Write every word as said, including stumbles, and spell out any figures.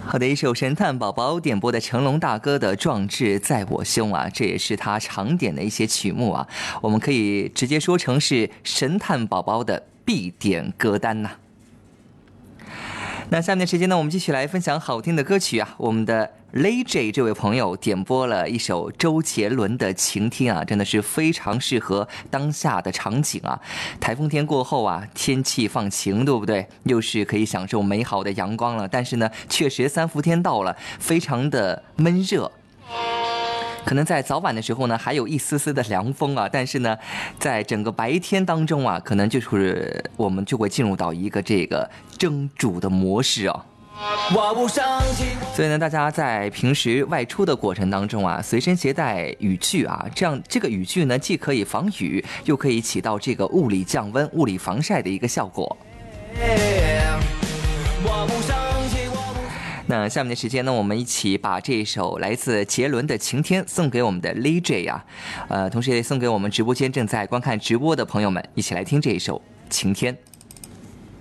好的，一首神探宝宝点播的成龙大哥的《壮志在我胸》啊，这也是他常点的一些曲目啊，我们可以直接说成是神探宝宝的必点歌单呐、啊。那下面的时间呢，我们继续来分享好听的歌曲啊。我们的 Lay J 这位朋友点播了一首周杰伦的《晴天》啊，真的是非常适合当下的场景啊。台风天过后啊，天气放晴，对不对？又是可以享受美好的阳光了。但是呢，确实三伏天到了，非常的闷热。可能在早晚的时候呢，还有一丝丝的凉风啊，但是呢，在整个白天当中啊，可能就是我们就会进入到一个这个蒸煮的模式啊。所以呢，大家在平时外出的过程当中啊，随身携带雨具啊，这样这个雨具呢，既可以防雨，又可以起到这个物理降温、物理防晒的一个效果。那下面的时间呢，我们一起把这首来自杰伦的《晴天》送给我们的 Lay J 啊，呃，同时也送给我们直播间正在观看直播的朋友们，一起来听这一首《晴天》。